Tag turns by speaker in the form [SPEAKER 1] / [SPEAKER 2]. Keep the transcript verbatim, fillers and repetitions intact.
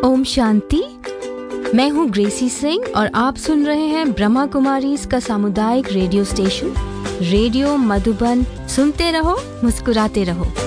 [SPEAKER 1] ओम शांति। मैं हूँ ग्रेसी सिंह और आप सुन रहे हैं ब्रह्मा कुमारीज का सामुदायिक रेडियो स्टेशन रेडियो मधुबन। सुनते रहो, मुस्कुराते रहो।